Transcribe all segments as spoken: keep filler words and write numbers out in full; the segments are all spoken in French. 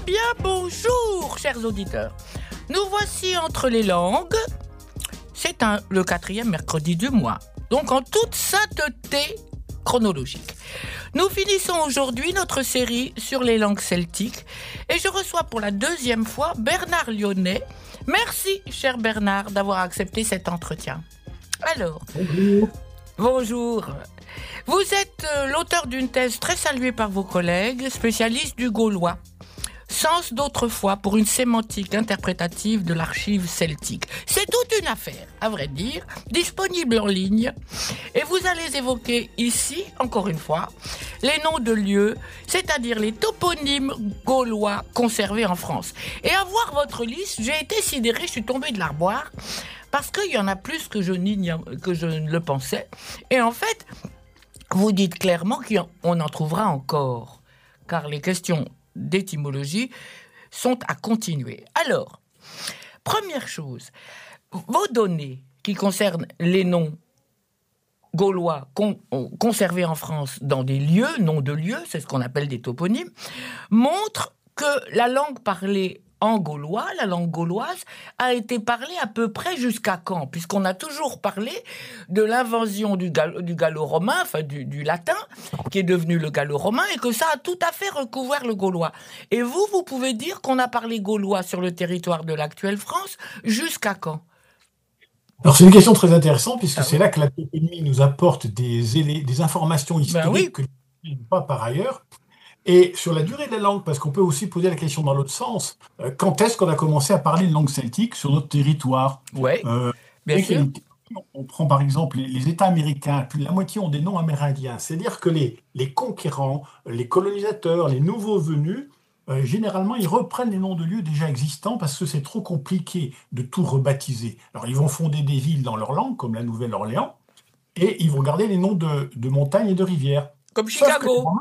bien, bonjour, chers auditeurs. Nous voici entre les langues. C'est un, le quatrième mercredi du mois, donc en toute sainteté chronologique. Nous finissons aujourd'hui notre série sur les langues celtiques et je reçois pour la deuxième fois Bernard Lyonnais. Merci, cher Bernard, d'avoir accepté cet entretien. Alors, bonjour. Bonjour. Vous êtes euh, l'auteur d'une thèse très saluée par vos collègues, spécialiste du gaulois. Sens d'autrefois pour une sémantique interprétative de l'archive celtique. C'est toute une affaire, à vrai dire, disponible en ligne. Et vous allez évoquer ici, encore une fois, les noms de lieux, c'est-à-dire les toponymes gaulois conservés en France. Et à voir votre liste, j'ai été sidéré, je suis tombé de l'armoire, parce qu'il y en a plus que je, que je ne le pensais. Et en fait, vous dites clairement qu'on en trouvera encore, car les questions d'étymologie sont à continuer. Alors, première chose, vos données qui concernent les noms gaulois con- conservés en France dans des lieux, noms de lieux, c'est ce qu'on appelle des toponymes, montrent que la langue parlée en gaulois, la langue gauloise, a été parlée à peu près jusqu'à quand? Puisqu'on a toujours parlé de l'invention du, gal- du gallo-romain, enfin du, du latin, qui est devenu le gallo-romain, et que ça a tout à fait recouvert le gaulois. Et vous, vous pouvez dire qu'on a parlé gaulois sur le territoire de l'actuelle France jusqu'à quand? Alors c'est une question très intéressante, puisque Ah c'est oui. là que la toponymie nous apporte des, élé- des informations historiques Ben oui. que nous n'avons pas par ailleurs. Et sur la durée de la langue, parce qu'on peut aussi poser la question dans l'autre sens, euh, quand est-ce qu'on a commencé à parler une langue celtique sur notre territoire? Ouais, Euh, bien et quelle sûr. était- On prend par exemple les, les États américains, plus de la moitié ont des noms amérindiens. C'est-à-dire que les, les conquérants, les colonisateurs, les nouveaux venus, euh, généralement, ils reprennent les noms de lieux déjà existants parce que c'est trop compliqué de tout rebaptiser. Alors, ils vont fonder des villes dans leur langue, comme la Nouvelle-Orléans, et ils vont garder les noms de, de montagnes et de rivières. Comme Sauf que les Chicago. Romains,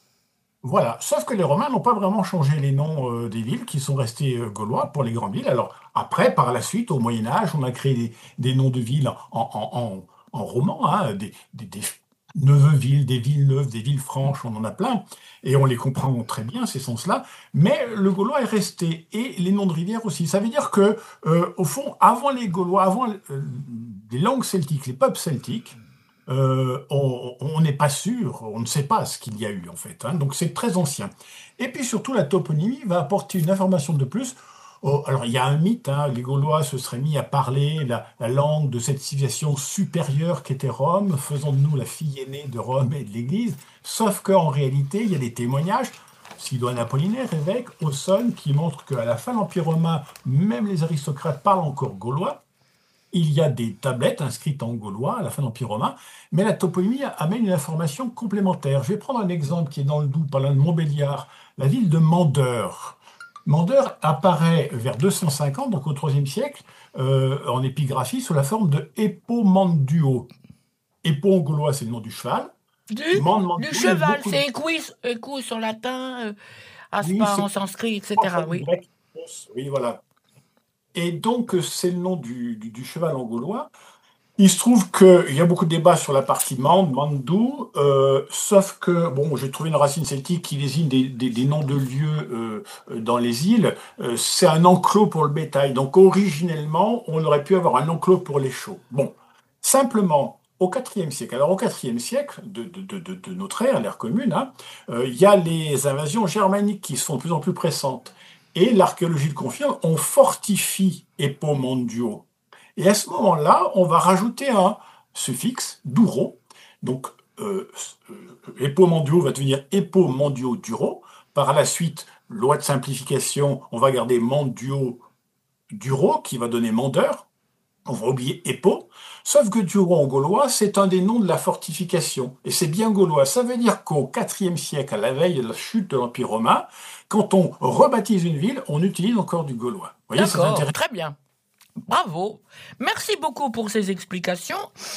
voilà. Sauf que les Romains n'ont pas vraiment changé les noms euh, des villes, qui sont restés euh, gaulois pour les grandes villes. Alors après, par la suite, au Moyen Âge, on a créé des, des noms de villes en, en, en, en roman, hein, des, des, des Neveux-villes, des villes-neuves, des villes franches, on en a plein, et on les comprend très bien, ces sens-là. Mais le gaulois est resté, et les noms de rivières aussi. Ça veut dire que, euh, au fond, avant les Gaulois, avant euh, les langues celtiques, les peuples celtiques, euh, on on n'est pas sûr, on ne sait pas ce qu'il y a eu en fait, hein. Donc c'est très ancien. Et puis surtout, la toponymie va apporter une information de plus. Oh, alors il y a un mythe, hein, les Gaulois se seraient mis à parler la, la langue de cette civilisation supérieure qu'était Rome, faisant de nous la fille aînée de Rome et de l'Église. Sauf qu'en réalité, il y a des témoignages, Sidoine Apollinaire, évêque, Aussonne, qui montrent qu'à la fin de l'Empire romain, même les aristocrates parlent encore gaulois. Il y a des tablettes inscrites en gaulois à la fin de l'Empire romain, mais la toponymie amène une information complémentaire. Je vais prendre un exemple qui est dans le Doubs, pas loin de Montbéliard, la ville de Mandeure. Mandeure apparaît vers deux cent cinquante, donc au troisième siècle, euh, en épigraphie, sous la forme de Eppo-Manduo. Eppo en gaulois, c'est le nom du cheval. Du, Mand, du Manduo, il y a cheval, beaucoup de... c'est équus, équus en latin, euh, Oui, aspa c'est en sanskrit, et cetera. en Oui. grec. Oui, voilà. Et donc, c'est le nom du, du, du cheval en gaulois. Il se trouve qu'il y a beaucoup de débats sur la partie Mande, Mandou, euh, sauf que, bon, j'ai trouvé une racine celtique qui désigne des, des- des noms de lieux euh, dans les îles. Euh, c'est un enclos pour le bétail. Donc, originellement, on aurait pu avoir un enclos pour les chevaux. Bon, simplement, au quatrième siècle, alors au quatrième siècle de, de- de- de- de notre ère, l'ère commune, hein, euh, il y a les invasions germaniques qui sont de plus en plus pressantes. Et l'archéologie le confirme, on fortifie Eppomondio. Et à ce moment-là, on va rajouter un suffixe, duro. Donc, euh, euh, Eppomondio va devenir Eppomondio duro. Par la suite, loi de simplification, on va garder Mondio duro, qui va donner Mandeur. On va oublier Eppo. Sauf que duro en gaulois, c'est un des noms de la fortification. Et c'est bien gaulois. Ça veut dire qu'au quatrième siècle, à la veille de la chute de l'Empire romain, quand on rebaptise une ville, on utilise encore du gaulois. Vous voyez, c'est D'accord, intéressant. très bien. Bravo. Merci beaucoup pour ces explications.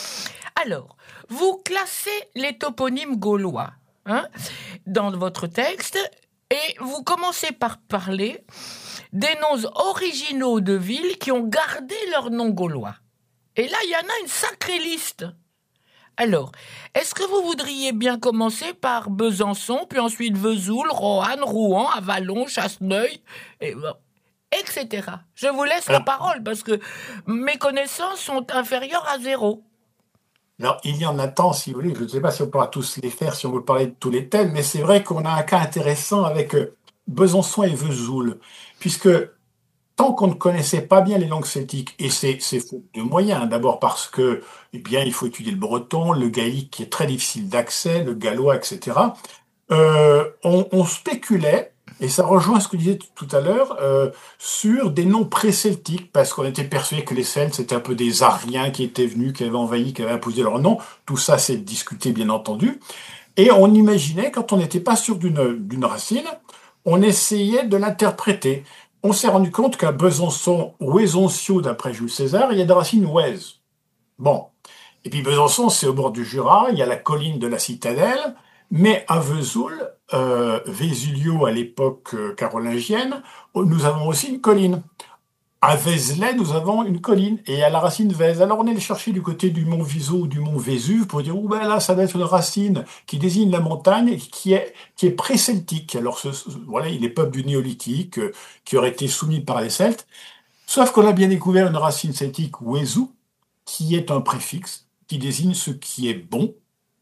Alors, vous classez les toponymes gaulois, hein, dans votre texte et vous commencez par parler des noms originaux de villes qui ont gardé leur nom gaulois. Et là, il y en a une sacrée liste. Alors, est-ce que vous voudriez bien commencer par Besançon, puis ensuite Vesoul, Roanne, Rouen, Avallon, Chasseneuil, et, bon, et cetera. Je vous laisse la Alors, parole parce que mes connaissances sont inférieures à zéro. alors, il y en a tant, si vous voulez, je ne sais pas si on pourra tous les faire, si on veut parler de tous les thèmes, mais c'est vrai qu'on a un cas intéressant avec euh, Besançon et Vesoul, puisque tant qu'on ne connaissait pas bien les langues celtiques, et c'est c'est faute de moyens, hein, d'abord parce que, eh bien, il faut étudier le breton, le gaélique qui est très difficile d'accès, le gallois, et cetera. Euh, on, on spéculait, et ça rejoint ce que je disais t- tout à l'heure, euh, sur des noms pré-celtiques, parce qu'on était persuadé que les Celtes, c'était un peu des Ariens qui étaient venus, qui avaient envahi, qui avaient imposé leur nom. Tout ça, c'est discuté, bien entendu. Et on imaginait, quand on n'était pas sûr d'une d'une racine, on essayait de l'interpréter. On s'est rendu compte qu'à Besançon, Ouezoncio, d'après Jules César, il y a des racines ouaises. Bon. Et puis Besançon, c'est au bord du Jura, il y a la colline de la Citadelle, mais à Vesoul, euh, Vésulio à l'époque euh, carolingienne, nous avons aussi une colline. À Vézelay, nous avons une colline, et à la racine Vèze. Alors on est allé chercher du côté du mont Viso ou du mont Vésuve pour dire, oh ben là, ça doit être une racine qui désigne la montagne qui est, qui est pré-celtique. Alors ce, ce- voilà, il est peuple du néolithique, euh, qui aurait été soumis par les Celtes. Sauf qu'on a bien découvert une racine celtique, Wezu, qui est un préfixe, qui désigne ce qui est bon,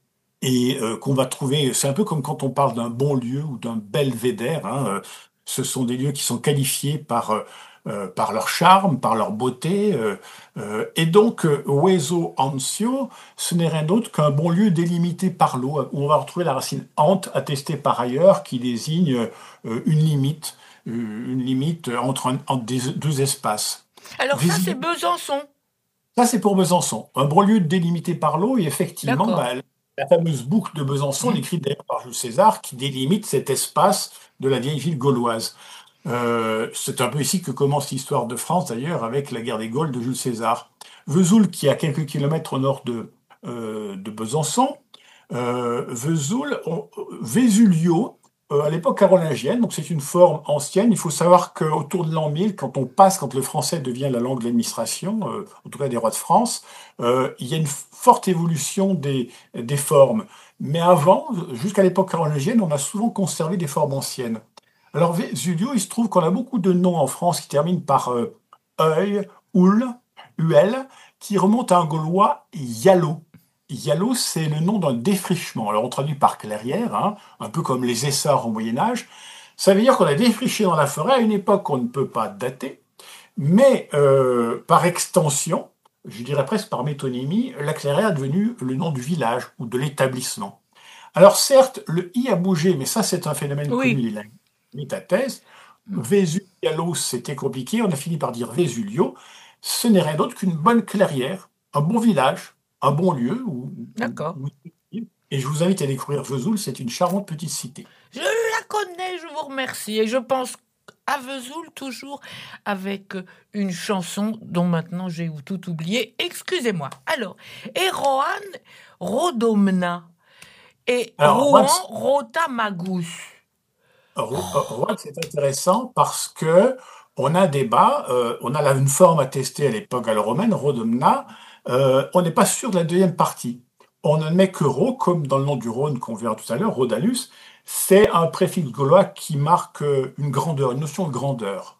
et euh, qu'on va trouver, c'est un peu comme quand on parle d'un bon lieu ou d'un belvédère, hein, euh, ce sont des lieux qui sont qualifiés par, euh, euh, par leur charme, par leur beauté, euh, euh, et donc euh, Hueso Ancio, ce n'est rien d'autre qu'un bon lieu délimité par l'eau, où on va retrouver la racine ante, attestée par ailleurs, qui désigne euh, une limite, euh, une limite entre, un- entre des- deux espaces. Alors ça, c'est Besançon. Ça, c'est pour Besançon. Un banlieue délimité par l'eau, et effectivement, D'accord. bah, la fameuse boucle de Besançon, Mhm. décrite d'ailleurs par Jules César, qui délimite cet espace de la vieille ville gauloise. Euh, c'est un peu ici que commence l'histoire de France, d'ailleurs, avec la guerre des Gaules de Jules César. Vesoul, qui est à quelques kilomètres au nord de, euh, de Besançon, euh, Vesoul, on- Vésulio, euh, à l'époque carolingienne, donc c'est une forme ancienne. Il faut savoir qu'autour de l'an mille, quand on passe, quand le français devient la langue de l'administration, euh, en tout cas des rois de France, euh, il y a une forte évolution des, des formes. Mais avant, jusqu'à l'époque carolingienne, on a souvent conservé des formes anciennes. Alors, Vésulio, il se trouve qu'on a beaucoup de noms en France qui terminent par euh, œil, oul, uel, qui remontent à un gaulois Yallo. Yallo, c'est le nom d'un défrichement. Alors, on traduit par clairière, hein, un peu comme les essarts au Moyen-Âge. Ça veut dire qu'on a défriché dans la forêt à une époque qu'on ne peut pas dater, mais euh, par extension, je dirais presque par métonymie, la clairière est devenue le nom du village ou de l'établissement. Alors certes, le i a bougé, mais ça c'est un phénomène connu, Oui. il a mis ta thèse. Vésuvialos, c'était compliqué, on a fini par dire Vésulio. Ce n'est rien d'autre qu'une bonne clairière, un bon village, un bon lieu. Où, où- D'accord. où- et je vous invite à découvrir Vesoul, c'est une charmante petite cité. Je la connais, je vous remercie. Et je pense à Vesoul toujours avec euh, une chanson dont maintenant j'ai tout oublié. Excusez-moi. Alors, et Roanne, Rodomna. Et Alors, Rouen, Rouen, Rotamagus. Rou- euh, Rouen, c'est intéressant parce que on a un débat, euh, on a là une forme attestée à l'époque gallo-romaine, Rhodomna, euh, on n'est pas sûr de la deuxième partie. On ne met que Rho, comme dans le nom du Rhône qu'on verra tout à l'heure, Rhodanus, c'est un préfixe gaulois qui marque euh, une grandeur, une notion de grandeur.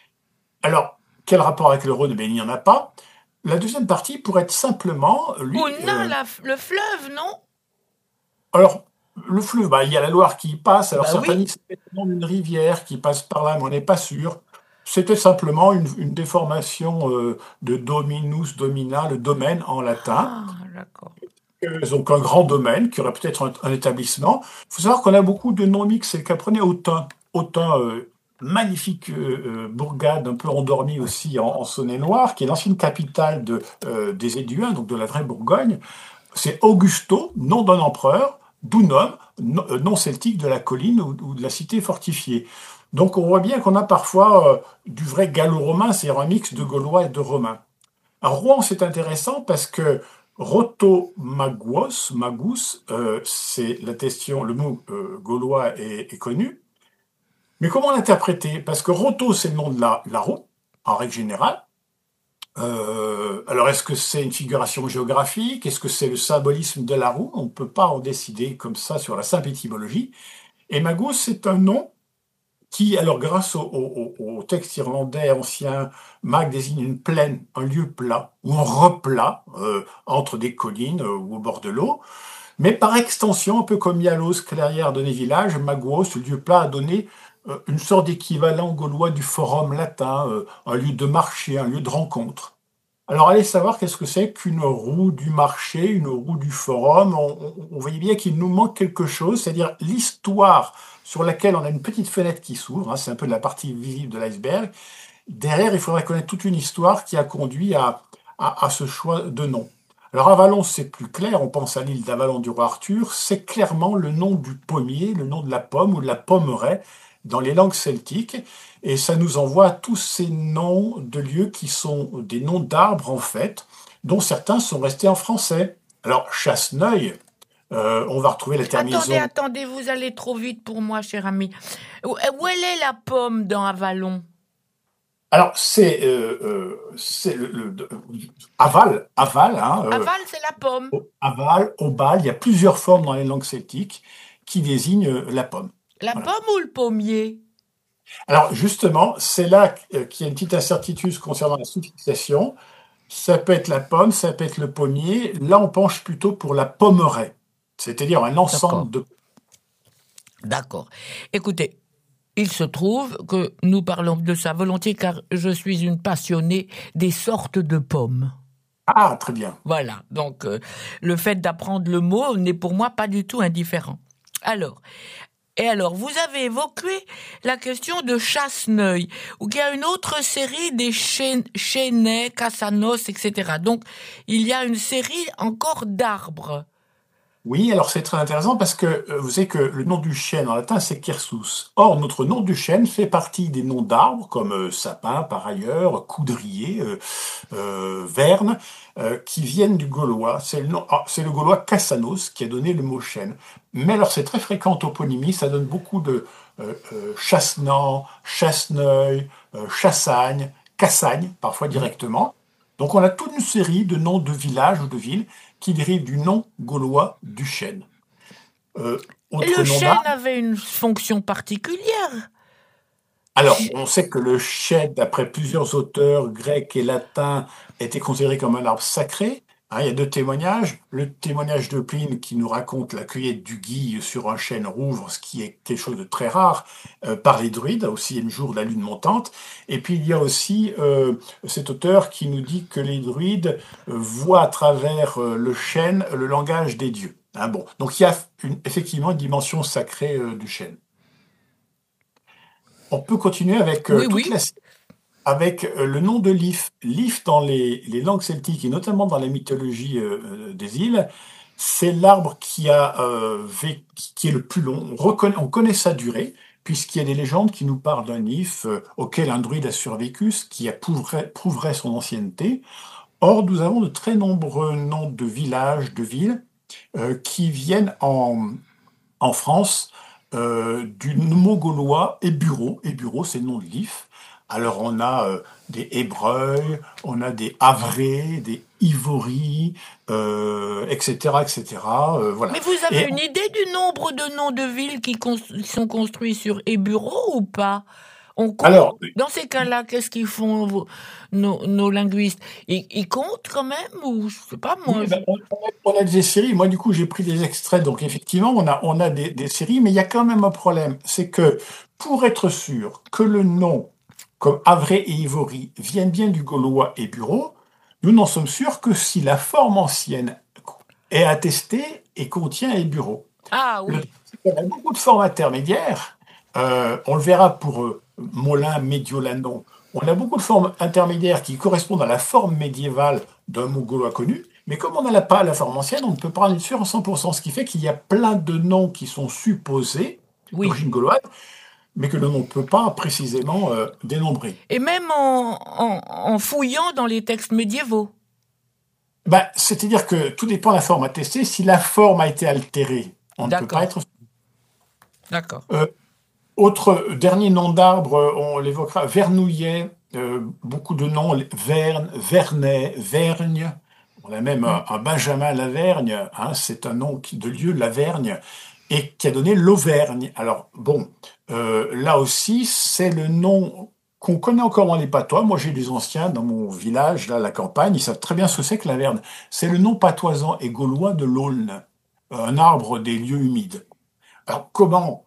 Alors, quel rapport avec le Rhône? Ben, il n'y en a pas. La deuxième partie pourrait être simplement, lui, Ouna, euh, la- le fleuve, non? alors, le fleuve, bah, il y a la Loire qui y passe. Alors, Bah certains oui. disent que c'est le nom d'une rivière qui passe par là, mais on n'est pas sûr. C'était simplement une, une déformation euh, de dominus, domina, le domaine en latin. Ah, d'accord. Euh, Donc, un grand domaine qui aurait peut-être un, un établissement. Il faut savoir qu'on a beaucoup de noms mixtes. C'est le cas, prenez Autun. Autun, euh, magnifique euh, euh, bourgade, un peu endormie aussi en, en Saône-et-Loire, qui est l'ancienne capitale de, euh, des Éduins, donc de la vraie Bourgogne. C'est Augusto, nom d'un empereur, d'Unum, nom euh, nom celtique de la colline ou, ou de la cité fortifiée. Donc on voit bien qu'on a parfois euh, du vrai gallo-romain, c'est-à-dire un mix de gaulois et de romains. À Rouen, c'est intéressant parce que Roto Maguos, Magus, euh, c'est l'attestation, le mot euh, gaulois est, est connu. Mais comment l'interpréter? Parce que Roto, c'est le nom de la, la route, en règle générale. Euh, alors, est-ce que c'est une figuration géographique? Est-ce que c'est le symbolisme de la roue? On ne peut pas en décider comme ça sur la simple étymologie. Et Magus, c'est un nom qui, alors grâce au, au- au- au texte irlandais ancien, Mag désigne une plaine, un lieu plat, ou un replat, euh, entre des collines euh, ou au bord de l'eau. Mais par extension, un peu comme Yalos, clairière donné village, Magos, ce lieu plat, a donné euh, une sorte d'équivalent gaulois du forum latin, euh, un lieu de marché, un lieu de rencontre. Alors, allez savoir qu'est-ce que c'est qu'une roue du marché, une roue du forum. On, on- on voyait bien qu'il nous manque quelque chose, c'est-à-dire l'histoire sur laquelle on a une petite fenêtre qui s'ouvre, hein, c'est un peu la partie visible de l'iceberg. Derrière, il faudrait connaître toute une histoire qui a conduit à, à- à ce choix de nom. Alors, Avalon, c'est plus clair, on pense à l'île d'Avalon du roi Arthur, c'est clairement le nom du pommier, le nom de la pomme ou de la pommeraie dans les langues celtiques. Et ça nous envoie à tous ces noms de lieux qui sont des noms d'arbres, en fait, dont certains sont restés en français. Alors, Chasseneuil, euh, on va retrouver la Attendez, terminaison. attendez, vous allez trop vite pour moi, cher ami. Où, où elle est la pomme dans Avalon? Alors, c'est euh, euh, c'est le, le- de- aval, aval, hein, euh, Aval, c'est la pomme. au- aval, obal, il y a plusieurs formes dans les langues celtiques qui désignent euh, la pomme. La Voilà. pomme ou le pommier? Alors, justement, c'est là euh, qu'il y a une petite incertitude concernant la suffixation. Ça peut être la pomme, ça peut être le pommier. Là, on penche plutôt pour la pommeraie, c'est-à-dire un ensemble D'accord, de... d'accord. Écoutez, il se trouve que nous parlons de ça volontiers car je suis une passionnée des sortes de pommes. Ah, très bien. Voilà, donc euh, le fait d'apprendre le mot n'est pour moi pas du tout indifférent. Alors, et alors, vous avez évoqué la question de Chasseneuil, où il y a une autre série des chênes- chênaies, cassanos, et cetera. Donc, il y a une série encore d'arbres. Oui, alors c'est très intéressant parce que euh, vous savez que le nom du chêne en latin c'est quercus. Or, notre nom du chêne fait partie des noms d'arbres comme euh, sapin par ailleurs, coudrier, euh, euh, verne, euh, qui viennent du gaulois. C'est le, nom- ah, c'est le gaulois cassanos qui a donné le mot chêne. Mais alors c'est très fréquent en toponymie, ça donne beaucoup de euh, euh, chassenant, chasseneuil, euh, chassagne, cassagne, parfois Mm. directement. Donc on a toute une série de noms de villages ou de villes qui dérivent du nom gaulois du chêne. Euh, Et le autre nom chêne d'arbre. avait une fonction particulière. Alors, Ch- on sait que le chêne, d'après plusieurs auteurs grecs et latins, était considéré comme un arbre sacré. Hein, il y a deux témoignages. Le témoignage de Pline qui nous raconte la cueillette du gui sur un chêne rouvre, ce qui est quelque chose de très rare, euh, par les druides, aussi le jour de la lune montante. Et puis il y a aussi euh, cet auteur qui nous dit que les druides euh, voient à travers euh, le chêne le langage des dieux. Hein, bon, donc il y a une- effectivement une dimension sacrée euh, du chêne. On peut continuer avec euh, Oui, toute oui. la avec euh, le nom de l'if. L'if dans les, les langues celtiques et notamment dans la mythologie euh, euh, des îles, c'est l'arbre qui a euh, vé- qui est le plus long. On reconnaît, on connaît sa durée puisqu'il y a des légendes qui nous parlent d'un if euh, auquel un druide a survécu, ce qui a prouverait, prouverait son ancienneté. Or, nous avons de très nombreux noms de villages, de villes euh, qui viennent en, en France euh, du mot gaulois Éburo. Éburo, c'est le nom de l'if. Alors on a euh, des Ébreuils, on a des Havrais, des Ivory, euh, et cetera, et cetera. Euh, voilà. Mais vous avez Et une idée du nombre de noms de villes qui cons- sont construits sur et bureaux ou pas? On compte. alors, Dans ces cas-là, qu'est-ce qu'ils font vos- nos, nos linguistes? Ils, ils comptent quand même ou je sais pas oui, moi. ben, je- on, on a, on a des séries. Moi, du coup, j'ai pris des extraits. Donc, effectivement, on a, on a des, des séries, mais il y a quand même un problème. C'est que pour être sûr que le nom, comme Havrais et Ivory, viennent bien du gaulois et bureau, nous n'en sommes sûrs que si la forme ancienne est attestée et contient et bureau. Ah Le, oui, il y a beaucoup de formes intermédiaires. Euh, on le verra pour euh, Molin, Médiolano. On a beaucoup de formes intermédiaires qui correspondent à la forme médiévale d'un mot gaulois connu, mais comme on n'a pas la forme ancienne, on ne peut pas en être sûr à cent pour cent, ce qui fait qu'il y a plein de noms qui sont supposés oui. d'origine gauloise, mais que l'on ne peut pas précisément euh, dénombrer. Et même en, en, en fouillant dans les textes médiévaux. Ben, c'est-à-dire que tout dépend de la forme attestée. Si la forme a été altérée, on ne peut pas D'accord, être... d'accord. Euh, Autre dernier nom d'arbre, on l'évoquera, Vernouillet. euh, beaucoup de noms, les- Verne, Vernet, Vergne. On a même Mm. un, un Benjamin Lavergne, hein, c'est un nom qui- de lieu, Lavergne, et qui a donné l'Auvergne. Alors, bon, euh, là aussi, c'est le nom qu'on connaît encore dans les patois. Moi, j'ai des anciens dans mon village, là, à la campagne, ils savent très bien ce que c'est que Laverne. C'est le nom patoisant et gaulois de l'aulne, un arbre des lieux humides. Alors, comment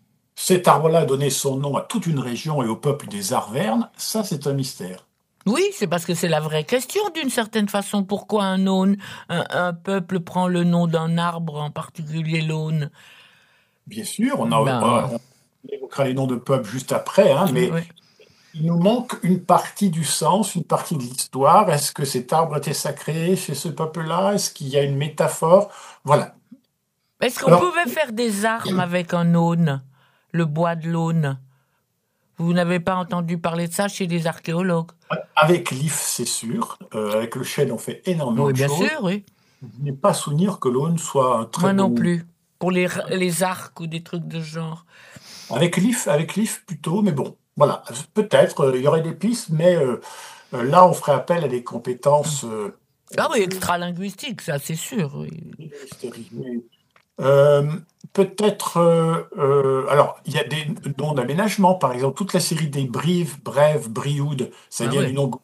cet arbre-là a donné son nom à toute une région et au peuple des Arvernes, ça, c'est un mystère. Oui, c'est parce que c'est la vraie question d'une certaine façon. Pourquoi un aune, un, un peuple prend le nom d'un arbre, en particulier l'aune? Bien sûr, on a, Ben, euh, on évoquera les noms de peuples juste après, hein, mais oui. il nous manque une partie du sens, une partie de l'histoire. Est-ce que cet arbre était sacré chez ce peuple-là? Est-ce qu'il y a une métaphore? Voilà. Est-ce qu'on Alors, pouvait faire des armes avec un aune, le bois de l'aune? Vous n'avez pas entendu parler de ça chez les archéologues? avec l'if, c'est sûr. Euh, avec le chêne, on fait énormément Oui, de bien choses. sûr, oui. Je n'ai pas souvenir que l'aune soit un très Moi non bon. plus. Pour les, les arcs ou des trucs de ce genre. Avec l'if, avec l'if plutôt, mais bon, voilà. Peut-être, euh, il y aurait des pistes, mais euh, euh, là, on ferait appel à des compétences euh, Ah oui, plus extra-linguistique, ça c'est sûr. Oui. linguistiques. Euh, peut-être, euh, euh, alors, il y a des noms d'aménagement, par exemple, toute la série des Brives, Brèves, Brioude, ça Ah vient du oui. nom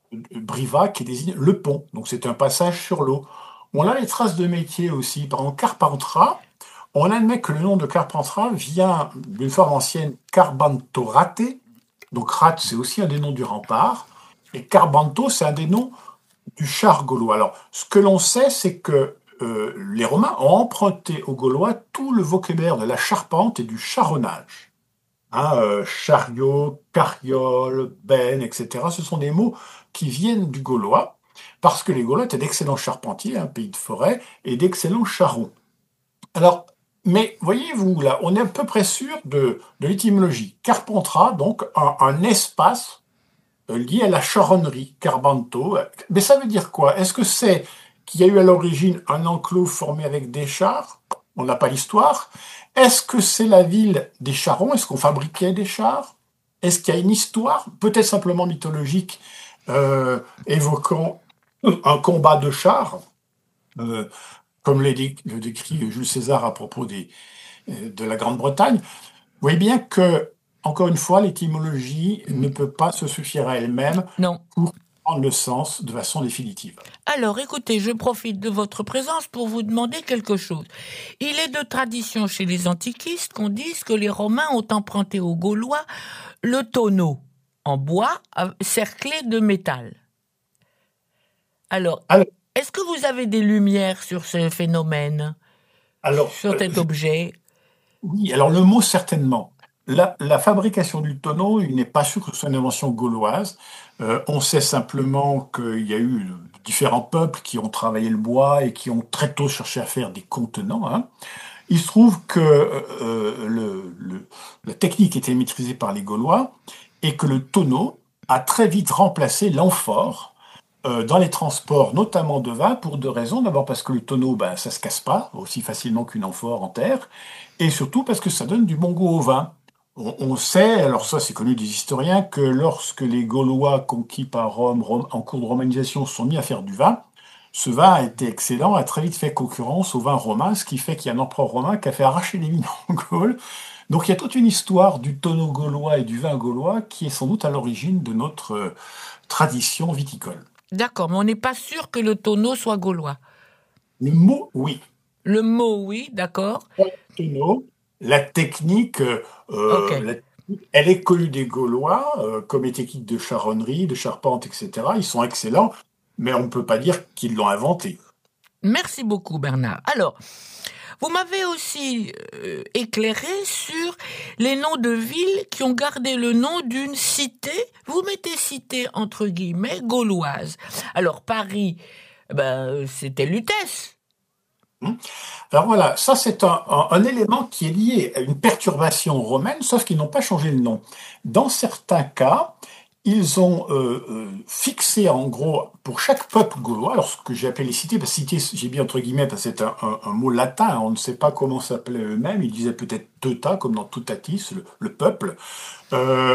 Briva qui désigne le pont, donc c'est un passage sur l'eau. On a les traces de métier aussi, par exemple, Carpentras. On admet que le nom de Carpentras vient d'une forme ancienne Carbantorate, donc Rate, c'est aussi un des noms du rempart, et Carbanto, c'est un des noms du char gaulois. Alors, ce que l'on sait, c'est que euh, les Romains ont emprunté aux Gaulois tout le vocabulaire de la charpente et du charronnage. Hein, euh, chariot, carriole, benne, et cetera. Ce sont des mots qui viennent du gaulois, parce que les Gaulois étaient d'excellents charpentiers, un pays de forêt, et d'excellents charrons. Alors, mais voyez-vous, là, on est à peu près sûr de, de l'étymologie. Carpentras, donc un, un espace euh, lié à la charonnerie, Carbanto. Mais ça veut dire quoi? Est-ce que c'est qu'il y a eu à l'origine un enclos formé avec des chars? On n'a pas l'histoire. Est-ce que c'est la ville des charrons? Est-ce qu'on fabriquait des chars? Est-ce qu'il y a une histoire, peut-être simplement mythologique, euh, évoquant un combat de chars, euh, comme le, dé- le décrit Jules César à propos des, euh, de la Grande-Bretagne? Vous voyez bien que, encore une fois, l'étymologie ne peut pas se suffire à elle-même Non. pour prendre le sens de façon définitive. Alors, écoutez, je profite de votre présence pour vous demander quelque chose. Il est de tradition chez les antiquistes qu'on dise que les Romains ont emprunté aux Gaulois le tonneau en bois euh, cerclé de métal. Alors, Alors, est-ce que vous avez des lumières sur ce phénomène, alors, sur euh, cet objet? oui, alors le mot certainement. La, la fabrication du tonneau, il n'est pas sûr que ce soit une invention gauloise. Euh, on sait simplement qu'il y a eu différents peuples qui ont travaillé le bois et qui ont très tôt cherché à faire des contenants, hein. Il se trouve que euh, le- le- la technique était maîtrisée par les Gaulois et que le tonneau a très vite remplacé l'amphore euh, dans les transports, notamment de vin, pour deux raisons. D'abord parce que le tonneau, ben, ça se casse pas aussi facilement qu'une amphore en terre, et surtout parce que ça donne du bon goût au vin. On, on sait, alors ça c'est connu des historiens, que lorsque les Gaulois conquis par Rome, Rome en cours de romanisation se sont mis à faire du vin, ce vin a été excellent, a très vite fait concurrence au vin romain, ce qui fait qu'il y a un empereur romain qui a fait arracher les vignes en Gaule. Donc il y a toute une histoire du tonneau gaulois et du vin gaulois qui est sans doute à l'origine de notre euh, tradition viticole. D'accord, mais on n'est pas sûr que le tonneau soit gaulois. Le mot, oui. Le mot, oui, d'accord. Le tonneau, la technique, euh, Ok. euh, la technique, elle est connue des Gaulois euh, comme les techniques de charonnerie, de charpente, et cetera. Ils sont excellents, mais on ne peut pas dire qu'ils l'ont inventé. Merci beaucoup, Bernard. Alors, vous m'avez aussi euh, éclairé sur les noms de villes qui ont gardé le nom d'une cité. Vous mettez cité entre guillemets gauloise. Alors, Paris, ben, c'était Lutèce. Hmm. Alors voilà, ça c'est un, un- un élément qui est lié à une perturbation romaine, sauf qu'ils n'ont pas changé le nom. Dans certains cas, ils ont euh, euh, fixé en gros pour chaque peuple gaulois, alors ce que j'ai appelé les cités, parce que cité j'ai mis entre guillemets parce que c'est un, un- un mot latin, hein, on ne sait pas comment s'appelaient eux-mêmes, ils disaient peut-être teuta comme dans Toutatis, le, le peuple. Euh,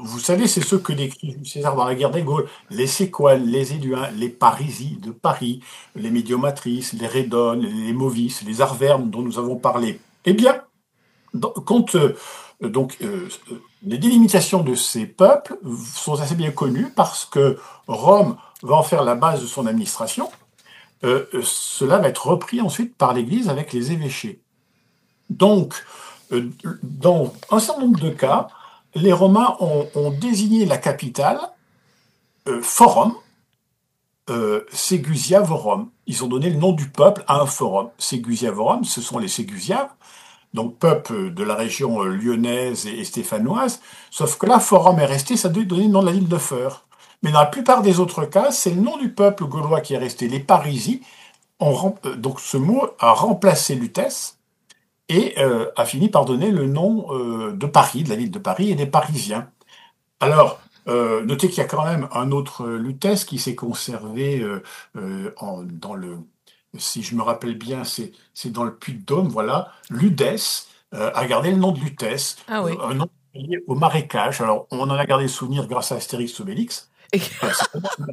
vous savez, c'est ceux que décrit Jules César dans la guerre des Gaules, les Séquoiens, les Éduins, les Parisis de Paris, les Médiomatrices, les Rédones, les Movis, les Arvernes dont nous avons parlé. Eh bien, dans- quand euh, donc euh, euh, les délimitations de ces peuples sont assez bien connues parce que Rome va en faire la base de son administration. Euh, euh, cela va être repris ensuite par l'Église avec les évêchés. Donc, euh, dans un certain nombre de cas, les Romains ont, ont désigné la capitale euh, Forum, euh, Segusiavorum. Ils ont donné le nom du peuple à un forum. Segusiavorum, ce sont les Ségusiaves, donc peuple de la région euh, lyonnaise et, et stéphanoise. Sauf que là, Forum est resté, ça doit donner le nom de la ville de Feur. Mais dans la plupart des autres cas, c'est le nom du peuple gaulois qui est resté. Les Parisis, ont rem- euh, donc ce mot a remplacé Lutèce et euh, a fini par donner le nom euh, de Paris, de la ville de Paris et des Parisiens. Alors, euh, notez qu'il y a quand même un autre euh, Lutèce qui s'est conservé euh, euh, en- dans le, si je me rappelle bien, c'est c'est dans le Puy-de-Dôme, voilà, Ludès euh, a gardé le nom de Lutèce, Ah euh, oui. un nom lié au marécage. Alors, on en a gardé le souvenir grâce à Astérix Obélix. Euh, c'est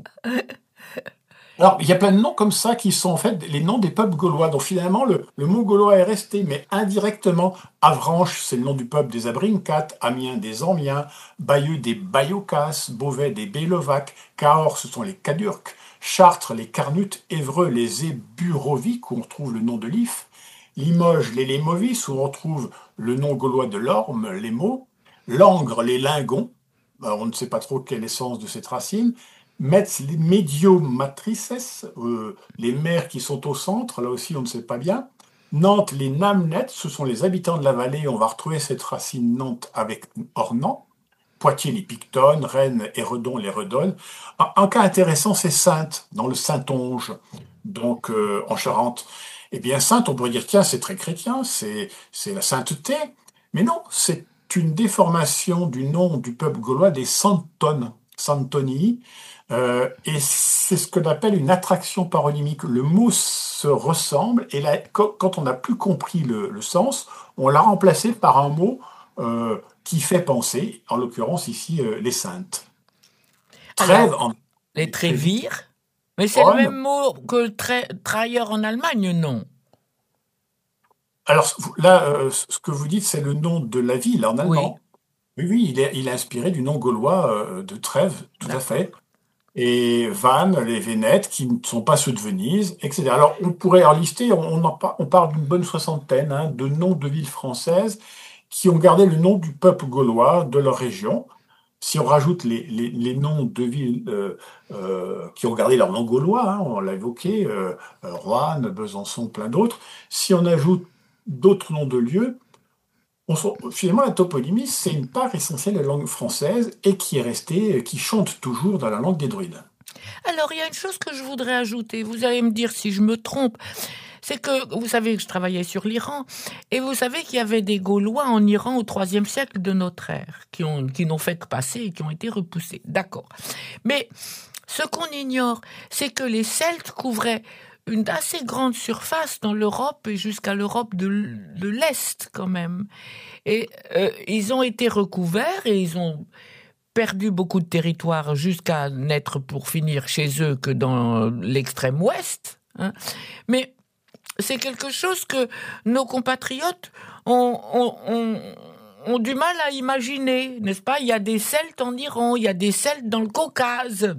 Alors, il y a plein de noms comme ça qui sont en fait les noms des peuples gaulois. Donc finalement, le, le mot gaulois est resté, mais indirectement. Avranches, c'est le nom du peuple des Abrincates, Amiens des Amiens, Bayeux des Bayocas, Beauvais des Bélovaques, Cahors, ce sont les Cadurques, Chartres, les Carnutes, Évreux, les Éburoviques, où on trouve le nom de l'If, Limoges, les Lémovis, où on trouve le nom gaulois de l'Orme, les mots, Langres, les Lingons, alors, on ne sait pas trop quelle est l'essence de cette racine, Metz, les médiomatrices, euh, les mers qui sont au centre, là aussi on ne sait pas bien. Nantes, les Namnettes, ce sont les habitants de la vallée, on va retrouver cette racine Nantes avec Ornans. Poitiers, les Pictones, Rennes et Redon, les Redonnes. Un, un cas intéressant, c'est Saintes, dans le Saintonge, donc euh, en Charente. Eh bien, Sainte, on pourrait dire, tiens, c'est très chrétien, c'est c'est la sainteté. Mais non, c'est une déformation du nom du peuple gaulois des Santones, Santonii, euh, et c'est ce qu'on appelle une attraction paronymique. Le mot se ressemble, et là, quand quand on n'a plus compris le, le sens, on l'a remplacé par un mot euh, qui fait penser, en l'occurrence ici, euh, les saintes. Trêve, Alors, en les Trévis, trévires, mais c'est le même Rhône. mot que tra- trahir en Allemagne, non? Alors là, euh, ce que vous dites, c'est le nom de la ville en Oui, allemand. Oui, oui, il est, il est inspiré du nom gaulois euh, de Trèves, tout à d'accord. fait. Et Vannes, les Vénètes, qui ne sont pas ceux de Venise, et cetera. Alors, on pourrait en lister, on, on, en par- on parle d'une bonne soixantaine hein, de noms de villes françaises qui ont gardé le nom du peuple gaulois de leur région. Si on rajoute les, les, les noms de villes euh, euh, qui ont gardé leur nom gaulois, hein, on l'a évoqué, euh, euh, Roanne, Besançon, plein d'autres, si on ajoute d'autres noms de lieux, on se- finalement la toponymie, c'est une part essentielle de la langue française et qui est restée, qui chante toujours dans la langue des druides. Alors, il y a une chose que je voudrais ajouter. Vous allez me dire si je me trompe. C'est que vous savez que je travaillais sur l'Iran, et vous savez qu'il y avait des Gaulois en Iran au troisième siècle de notre ère, qui ont, qui n'ont fait que passer et qui ont été repoussés. D'accord. Mais ce qu'on ignore, c'est que les Celtes couvraient une assez grande surface dans l'Europe et jusqu'à l'Europe de, l- de l'Est quand même. Et euh, ils ont été recouverts et ils ont perdu beaucoup de territoire jusqu'à n'être pour finir chez eux que dans l'extrême ouest. Hein. Mais c'est quelque chose que nos compatriotes ont, ont, ont, ont du mal à imaginer, n'est-ce pas? Il y a des Celtes en Iran, il y a des Celtes dans le Caucase.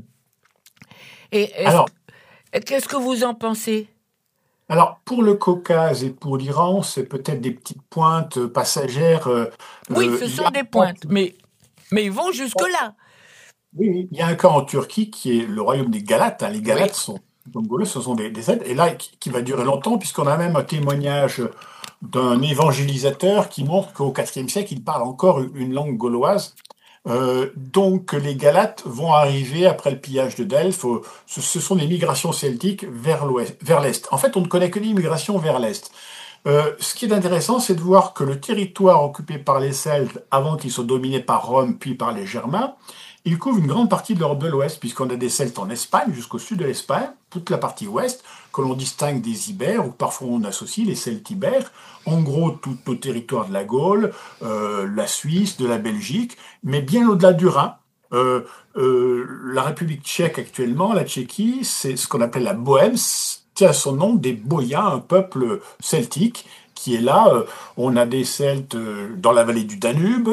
Et est-ce, Alors, qu'est-ce que vous en pensez? alors pour le Caucase et pour l'Iran, c'est peut-être des petites pointes passagères. euh, Oui, euh, ce il y a sont des pointes, mais, mais ils vont jusque-là. Oui, oui. Il y a un cas en Turquie qui est le royaume des Galates, hein. Les Galates Oui. sont, comme Gaulois, ce sont des, des aides, et là, qui, qui va durer longtemps, puisqu'on a même un témoignage d'un évangélisateur qui montre qu'au quatrième siècle, il parle encore une langue gauloise. Euh, donc, les Galates vont arriver après le pillage de Delphes. au- Ce, ce sont des migrations celtiques vers l'ouest, vers l'est. En fait, on ne connaît que l'immigration vers l'est. Euh, ce qui est intéressant, c'est de voir que le territoire occupé par les Celtes, avant qu'ils soient dominés par Rome, puis par les Germains, il couvre une grande partie de l'Europe de l'Ouest, puisqu'on a des Celtes en Espagne, jusqu'au sud de l'Espagne, toute la partie ouest, que l'on distingue des Ibères, ou parfois on associe les Celtes ibères, en gros tout au territoire de la Gaule, euh, la Suisse, de la Belgique, mais bien au-delà du Rhin. Euh, euh, la République tchèque actuellement, la Tchéquie, c'est ce qu'on appelle la Bohème, tient son nom des Boïens, un peuple celtique qui est là. Euh, On a des Celtes euh, dans la vallée du Danube.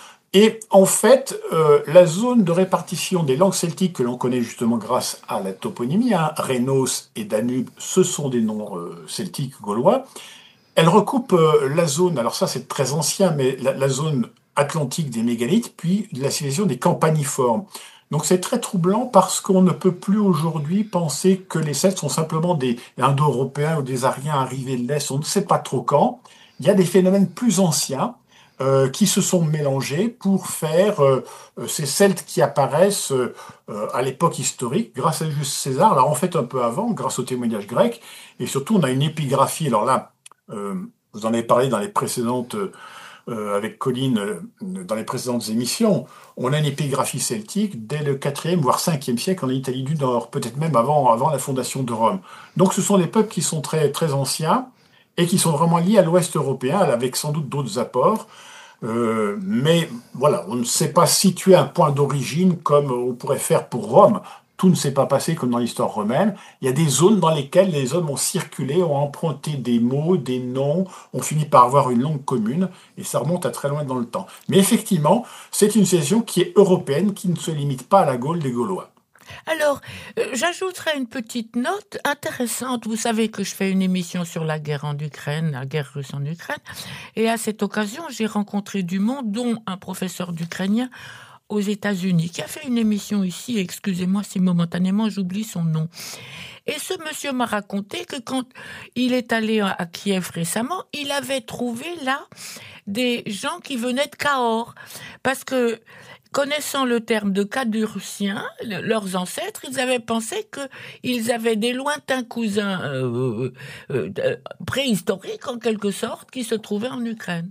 Et en fait, euh, la zone de répartition des langues celtiques que l'on connaît justement grâce à la toponymie, hein, Rhénos et Danube, ce sont des noms euh, celtiques gaulois. Elle recoupe euh, la zone, alors ça c'est très ancien, mais la, la zone atlantique des mégalithes, puis de la civilisation des campaniformes. Donc c'est très troublant parce qu'on ne peut plus aujourd'hui penser que les Celtes sont simplement des Indo-Européens ou des Ariens arrivés de l'Est, on ne sait pas trop quand. Il y a des phénomènes plus anciens euh, qui se sont mélangés pour faire euh, euh, ces Celtes qui apparaissent euh, euh, à l'époque historique, grâce à Jules César, alors en fait un peu avant, grâce au témoignage grec, et surtout on a une épigraphie, alors là, euh, vous en avez parlé dans les précédentes, euh, avec Colline, euh, dans les précédentes émissions. On a une épigraphie celtique dès le quatrième voire cinquième siècle en Italie du Nord, peut-être même avant, avant la fondation de Rome. Donc ce sont des peuples qui sont très, très anciens et qui sont vraiment liés à l'Ouest européen, avec sans doute d'autres apports. Euh, mais voilà, on ne sait pas situer un point d'origine comme on pourrait faire pour Rome. Tout ne s'est pas passé comme dans l'histoire romaine. Il y a des zones dans lesquelles les hommes ont circulé, ont emprunté des mots, des noms, ont fini par avoir une langue commune, et ça remonte à très loin dans le temps. Mais effectivement, c'est une civilisation qui est européenne, qui ne se limite pas à la Gaule des Gaulois. Alors, euh, j'ajouterai une petite note intéressante. Vous savez que je fais une émission sur la guerre en Ukraine, la guerre russe en Ukraine. Et à cette occasion, j'ai rencontré du monde, dont un professeur d'ukrainien aux États-Unis, qui a fait une émission ici. Excusez-moi si momentanément j'oublie son nom. Et ce monsieur m'a raconté que quand il est allé à Kiev récemment, il avait trouvé là des gens qui venaient de Cahors. Parce que, connaissant le terme de Cadurciens, leurs ancêtres, ils avaient pensé qu'ils avaient des lointains cousins euh, euh, euh, préhistoriques, en quelque sorte, qui se trouvaient en Ukraine.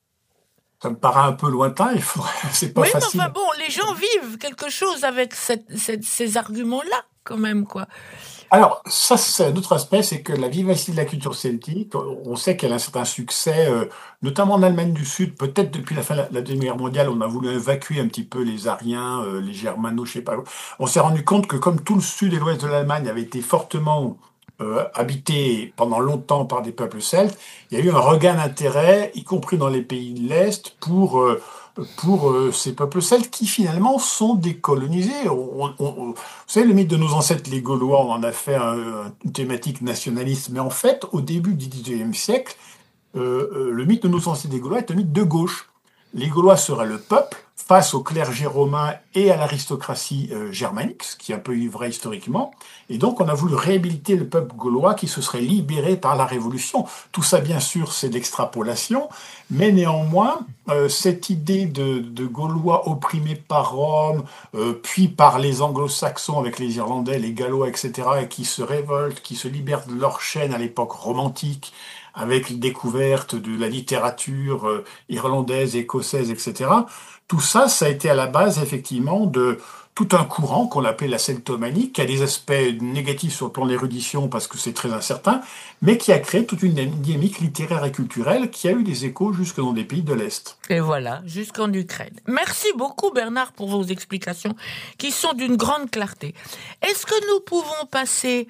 Ça me paraît un peu lointain, il faudrait, c'est pas Oui, mais enfin facile. bon, les gens vivent quelque chose avec cette, cette, ces arguments-là, quand même, quoi. Alors, ça, c'est un autre aspect, c'est que la vivacité de la culture celtique, on sait qu'elle a un certain succès, euh, notamment en Allemagne du Sud, peut-être depuis la fin de la, la Deuxième Guerre mondiale, on a voulu évacuer un petit peu les Ariens, euh, les Germanos, je sais pas. On s'est rendu compte que comme tout le sud et l'ouest de l'Allemagne avait été fortement euh, habité pendant longtemps par des peuples celtes, il y a eu un regain d'intérêt, y compris dans les pays de l'Est, pour... euh, pour euh, ces peuples celtes qui finalement sont décolonisés. On- on- on- vous savez, le mythe de nos ancêtres les Gaulois, on en a fait un- une thématique nationaliste, mais en fait, au début du dix-neuvième siècle, euh, euh, le mythe de nos ancêtres des Gaulois est un mythe de gauche. Les Gaulois seraient le peuple face au clergé romain et à l'aristocratie euh, germanique, ce qui est un peu vrai historiquement. Et donc, on a voulu réhabiliter le peuple gaulois qui se serait libéré par la Révolution. Tout ça, bien sûr, c'est l'extrapolation, mais néanmoins, euh, cette idée de, de Gaulois opprimés par Rome, euh, puis par les Anglo-Saxons avec les Irlandais, les Gallois, et cetera, et qui se révoltent, qui se libèrent de leur chaîne à l'époque romantique, avec la découverte de la littérature euh, irlandaise, écossaise, et cetera. Tout ça, ça a été à la base effectivement de tout un courant qu'on appelait la celtomanie, qui a des aspects négatifs sur le plan de l'érudition parce que c'est très incertain, mais qui a créé toute une dynamique littéraire et culturelle qui a eu des échos jusque dans des pays de l'Est. Et voilà, jusqu'en Ukraine. Merci beaucoup Bernard pour vos explications qui sont d'une grande clarté. Est-ce que nous pouvons passer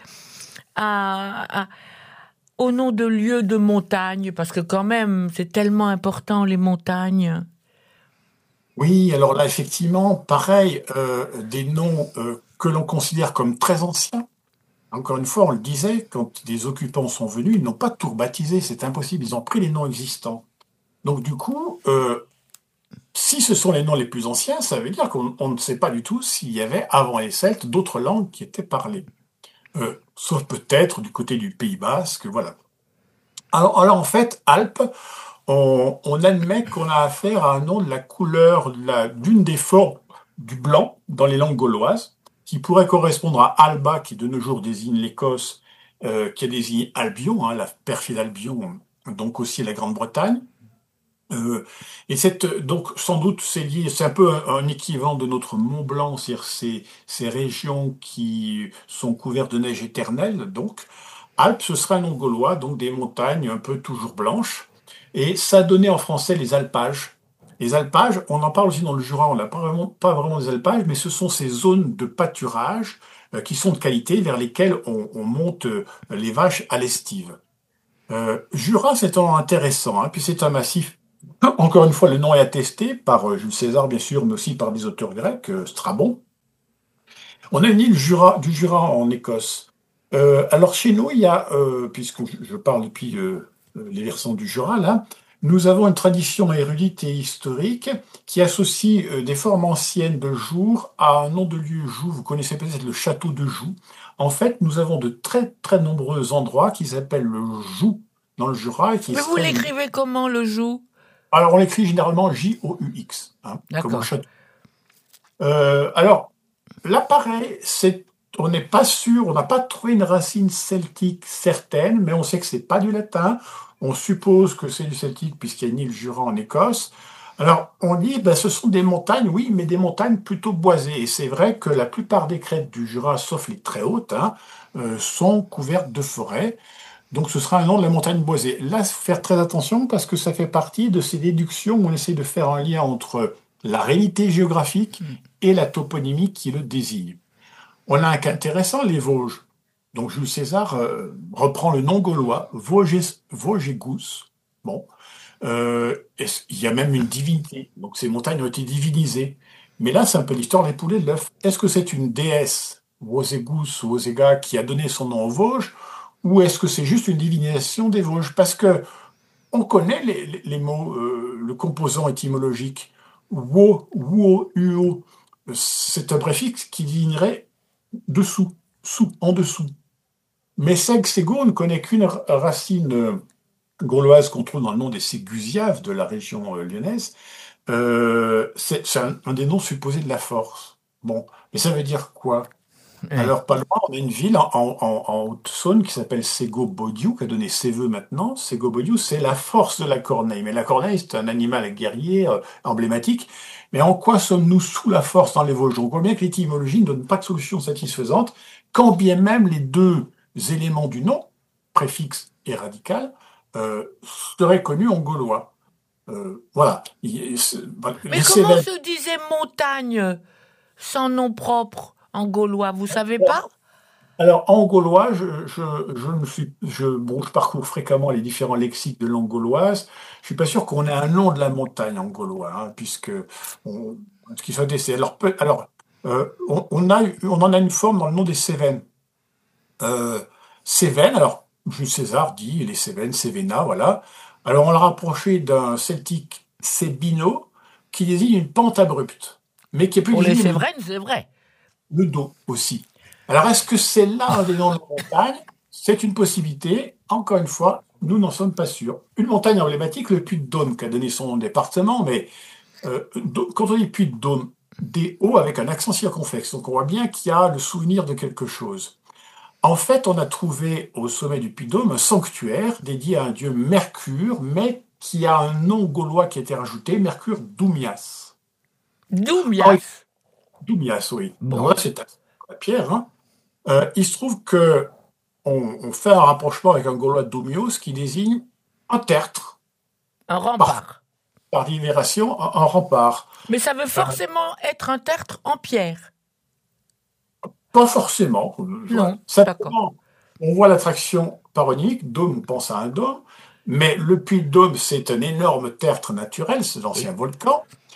à, à- au nom de lieux de montagne, parce que quand même, c'est tellement important les montagnes. Oui, alors là, effectivement, pareil, euh, des noms euh, que l'on considère comme très anciens. Encore une fois, on le disait, quand des occupants sont venus, ils n'ont pas tout rebaptisé, c'est impossible, ils ont pris les noms existants. Donc du coup, euh, si ce sont les noms les plus anciens, ça veut dire qu'on on ne sait pas du tout s'il y avait, avant les Celtes, d'autres langues qui étaient parlées. Euh, sauf peut-être du côté du Pays Basque, voilà. Alors, alors en fait, Alpes, on, on admet qu'on a affaire à un nom de la couleur de la- d'une des formes du blanc dans les langues gauloises, qui pourrait correspondre à Alba, qui de nos jours désigne l'Écosse, euh, qui désigne Albion, hein, la perfide Albion, donc aussi la Grande-Bretagne. Euh, et cette, donc, sans doute, c'est lié, c'est un peu un, un équivalent de notre Mont Blanc, c'est-à-dire ces, ces régions qui sont couvertes de neige éternelle. Donc, Alpes, ce sera un nom gaulois, donc des montagnes un peu toujours blanches. Et ça donnait en français les alpages. Les alpages, on en parle aussi dans le Jura, on n'a pas vraiment, pas vraiment des alpages, mais ce sont ces zones de pâturage euh, qui sont de qualité vers lesquelles on, on monte euh, les vaches à l'estive. Euh, Jura, c'est un nom intéressant, hein, puis c'est un massif. Encore une fois, le nom est attesté par euh, Jules César, bien sûr, mais aussi par des auteurs grecs, euh, Strabon. On a une île Jura, du Jura en Écosse. Euh, alors chez nous, il y a, euh, puisque je je parle depuis euh, euh, les versants du Jura, là, nous avons une tradition érudite et historique qui associe euh, des formes anciennes de Joux à un nom de lieu Joux. Vous connaissez peut-être le château de Joux. En fait, nous avons de très très nombreux endroits qui s'appellent le Joux dans le Jura et qui Mais vous seraient... l'écrivez comment, le joug? Alors on l'écrit généralement J O U X, hein, comme le D'accord. château. Euh, alors, l'appareil, c'est, on n'est pas sûr, on n'a pas trouvé une racine celtique certaine, mais on sait que c'est pas du latin. On suppose que c'est du celtique puisqu'il y a une île Jura en Écosse. Alors, on dit, ben, ce sont des montagnes, oui, mais des montagnes plutôt boisées. Et c'est vrai que la plupart des crêtes du Jura, sauf les très hautes, hein, euh, sont couvertes de forêts. Donc, ce sera un nom de la montagne boisée. Là, faire très attention parce que ça fait partie de ces déductions où on essaie de faire un lien entre la réalité géographique Hmm. et la toponymie qui le désigne. On a un cas intéressant, les Vosges. Donc, Jules César euh, reprend le nom gaulois, Vosges, Vogegus. Bon, euh, est-ce- il y a même une divinité. Donc, ces montagnes ont été divinisées. Mais là, c'est un peu l'histoire des poulets de l'œuf. Est-ce que c'est une déesse, Vosegus ou Vosega, qui a donné son nom aux Vosges, ou est-ce que c'est juste une divinisation des Vosges? Parce que on connaît les, les- les mots, euh, le composant étymologique. Wo, wo, uo, c'est un préfixe qui désignerait dessous, sous, en dessous. Mais Seg-Ségo ne connaît qu'une ra- racine euh, gauloise qu'on trouve dans le nom des Ségusiaves de la région euh, lyonnaise. Euh, c'est c'est un, un des noms supposés de la force. Bon, mais ça veut dire quoi? Ouais. Alors, pas loin, on a une ville en, en- en- en Haute-Saône qui s'appelle Ségo-Bodiou, qui a donné Séveux maintenant. Ségo-Bodiou, c'est la force de la corneille. Mais la corneille, c'est un animal guerrier euh, emblématique. Mais en quoi sommes-nous sous la force dans les Vosges? On voit bien que l'étymologie ne donne pas de solution satisfaisante, quand bien même les deux éléments du nom, préfixe et radical, euh, seraient connus en gaulois. Euh, voilà. Il- c'est- voilà. Mais Les comment Cévennes. se disait montagne sans nom propre en gaulois, vous savez pas? Alors, en gaulois, je, je, je me suis, je, bon, je parcours fréquemment les différents lexiques de langue gauloise. Je suis pas sûr qu'on ait un nom de la montagne en gaulois, hein, puisque on, ce qui soit des, alors, peut- alors euh, on, on a, on en a une forme dans le nom des Cévennes. Euh, Cévennes, alors Jules César dit les Cévennes, Cévena, voilà. Alors, on l'a rapproché d'un celtique Cébino, qui désigne une pente abrupte, mais qui est plus Pour les désigner Sévrennes, c'est vrai. le dos aussi. Alors, est-ce que c'est là un des noms de la montagne? C'est une possibilité. Encore une fois, nous n'en sommes pas sûrs. Une montagne emblématique, le Puy-de-Dôme, qui a donné son nom de département, mais euh, do- quand on dit Puy-de-Dôme, des hauts avec un accent circonflexe. Donc, on voit bien qu'il y a le souvenir de quelque chose. En fait, on a trouvé au sommet du Puy-de-Dôme un sanctuaire dédié à un dieu Mercure, mais qui a un nom gaulois qui a été rajouté, Mercure Doumias. Alors, Doumias. Doumias, oui. Alors Bon. là, c'est à pierre, hein. Euh, il se trouve que on, on fait un rapprochement avec un Gaulois Domios qui désigne un tertre, Un par, rempart. par libération, un, un rempart. Mais ça veut Euh, forcément être un tertre en pierre. Pas forcément. Voilà. Non, d'accord. Simplement, on voit l'attraction paronique, dôme, on pense à un dôme, mais le puits de Dôme, c'est un énorme tertre naturel, c'est l'ancien Oui. volcan.